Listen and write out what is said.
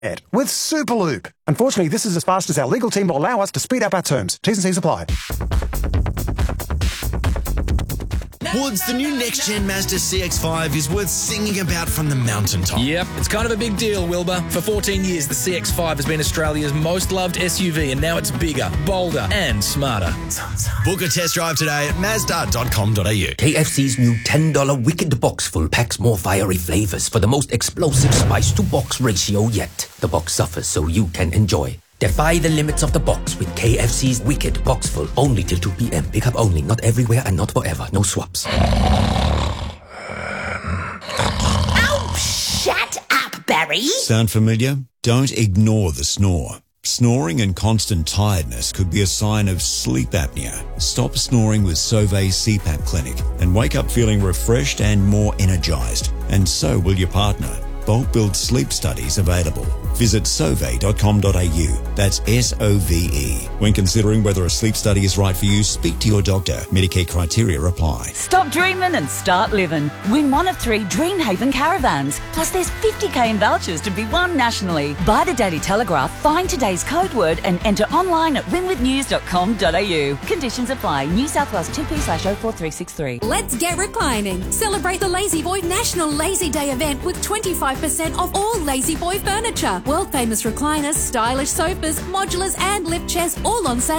with Superloop. Unfortunately, this is as fast as our legal team will allow us to speed up our terms. T's and C's apply. Woods, the new next-gen Mazda CX-5 is worth singing about from the mountaintop. Yep, it's kind of a big deal, Wilbur. For 14 years, the CX-5 has been Australia's most loved SUV, and now it's bigger, bolder and smarter. Book a test drive today at Mazda.com.au. KFC's new $10 Wicked Box full packs more fiery flavours for the most explosive spice-to-box ratio yet. The box suffers so you can enjoy. Defy the limits of the box with KFC's Wicked Box Full. Only till 2 p.m. Pick up only. Not everywhere and not forever. No swaps. Oh, shut up, Barry. Sound familiar? Don't ignore the snore. Snoring and constant tiredness could be a sign of sleep apnea. Stop snoring with Sauvé CPAP Clinic and wake up feeling refreshed and more energized. And so will your partner. Bulk Build sleep studies available. Visit sauve.com.au. That's SOVE. When considering whether a sleep study is right for you, speak to your doctor. Medicare criteria apply. Stop dreaming and start living. Win one of 3 Dreamhaven caravans. Plus there's 50k in vouchers to be won nationally. Buy the Daily Telegraph, find today's code word and enter online at winwithnews.com.au. Conditions apply. New South Wales 2P/04363. Let's get reclining. Celebrate the Lazy Boy National Lazy Day event with 25% off all Lazy Boy furniture. World famous recliners, stylish sofas, modulars and lift chairs all on sale